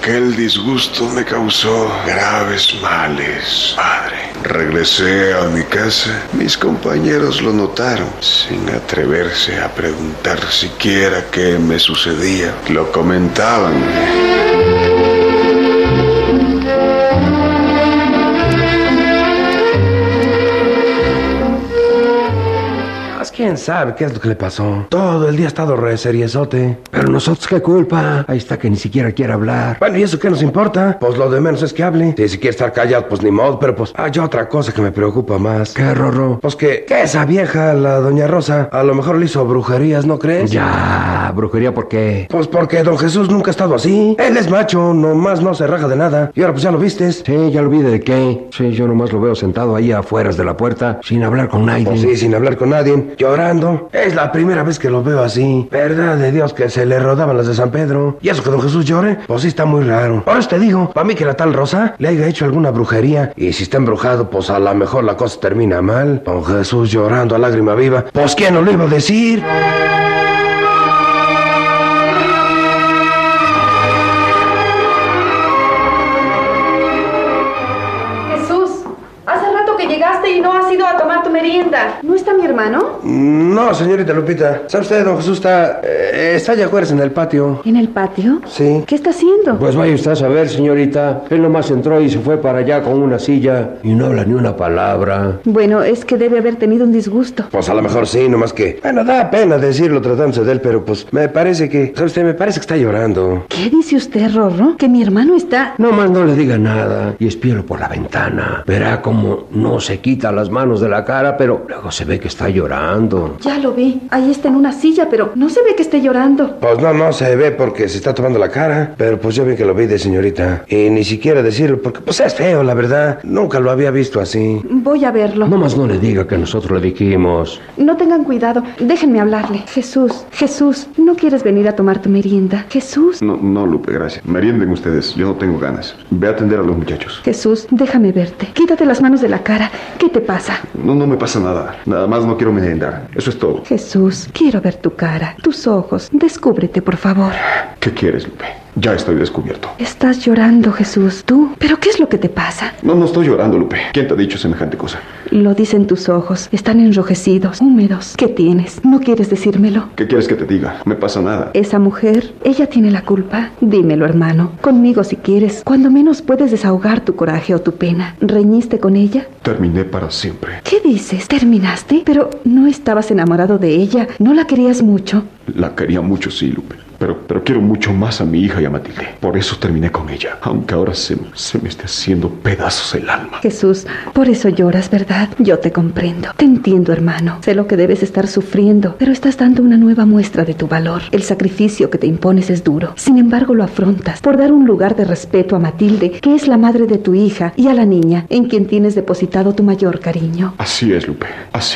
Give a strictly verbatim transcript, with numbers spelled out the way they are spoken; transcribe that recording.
Aquel disgusto me causó graves males, padre. Regresé a mi casa. Mis compañeros lo notaron, sin atreverse a preguntar siquiera qué me sucedía. Lo comentaban. ¿Quién sabe qué es lo que le pasó? Todo el día ha estado re seriezote. Pero nosotros, ¿qué culpa? Ahí está que ni siquiera quiere hablar. Bueno, ¿y eso qué nos importa? Pues lo de menos es que hable. Si, si quiere estar callado, pues ni modo. Pero pues hay otra cosa que me preocupa más. ¿Qué, Rorro? Pues que, que esa vieja, la doña Rosa, a lo mejor le hizo brujerías, ¿no crees? Ya, brujería, ¿por qué? Pues porque don Jesús nunca ha estado así. Él es macho, nomás no se raja de nada. Y ahora pues ya lo vistes. Sí, ya lo vi de qué. Sí, yo nomás lo veo sentado ahí afuera de la puerta, sin hablar con nadie. Pues sí, sin hablar con nadie. Llorando. Es la primera vez que lo veo así. Verdad de Dios que se le rodaban las de San Pedro. Y eso que don Jesús llore, pues sí está muy raro. Por eso te digo, para mí que la tal Rosa le haya hecho alguna brujería. Y si está embrujado, pues a lo mejor la cosa termina mal. Don Jesús llorando a lágrima viva. Pues ¿quién no lo iba a decir? Y no has ido a tomar tu merienda. ¿No está mi hermano? No, señorita Lupita. ¿Sabe usted, don Jesús está... Eh, está allá afuera en el patio. ¿En el patio? Sí. ¿Qué está haciendo? Pues vaya usted a saber, señorita. Él nomás entró y se fue para allá con una silla y no habla ni una palabra. Bueno, es que debe haber tenido un disgusto. Pues a lo mejor sí, nomás que... Bueno, da pena decirlo tratándose de él, pero pues me parece que... ¿Sabe usted? Me parece que está llorando. ¿Qué dice usted, Rorro? Que mi hermano está... Nomás no le diga nada y espielo por la ventana. Verá cómo no se quita las manos de la cara, pero luego se ve que está llorando. Ya lo vi. Ahí está en una silla, pero no se ve que esté llorando. Pues no, no se ve porque se está tomando la cara. Pero pues yo vi que lo vi de señorita. Y ni siquiera decirlo porque pues es feo, la verdad. Nunca lo había visto así. Voy a verlo. Nomás no le diga que nosotros le dijimos. No tengan cuidado. Déjenme hablarle. Jesús, Jesús, ¿no quieres venir a tomar tu merienda? Jesús. No, no, Lupe, gracias. Merienden ustedes. Yo no tengo ganas. Ve a atender a los muchachos. Jesús, déjame verte. Quítate las manos de la cara. ¿Qué te pasa? No, no me pasa nada. Nada más no quiero merendar. Eso es todo. Jesús, quiero ver tu cara, tus ojos. Descúbrete, por favor. ¿Qué quieres, Lupe? Ya estoy descubierto. Estás llorando, Jesús. ¿Tú? ¿Pero qué es lo que te pasa? No, no estoy llorando, Lupe. ¿Quién te ha dicho semejante cosa? Lo dicen tus ojos. Están enrojecidos, húmedos. ¿Qué tienes? ¿No quieres decírmelo? ¿Qué quieres que te diga? No me pasa nada. Esa mujer, ella tiene la culpa. Dímelo, hermano. Conmigo si quieres. Cuando menos puedes desahogar tu coraje o tu pena. ¿Reñiste con ella? Terminé para siempre. ¿Qué dices? ¿Terminaste? Pero no estabas enamorado de ella. ¿No la querías mucho? La quería mucho, sí, Lupe. Pero, pero quiero mucho más a mi hija y a Matilde. Por eso terminé con ella. Aunque ahora se, se me esté haciendo pedazos el alma. Jesús, por eso lloras, ¿verdad? Yo te comprendo. Te entiendo, hermano. Sé lo que debes estar sufriendo, pero estás dando una nueva muestra de tu valor. El sacrificio que te impones es duro. Sin embargo, lo afrontas por dar un lugar de respeto a Matilde, que es la madre de tu hija, y a la niña, en quien tienes depositado tu mayor cariño. Así es, Lupe. Así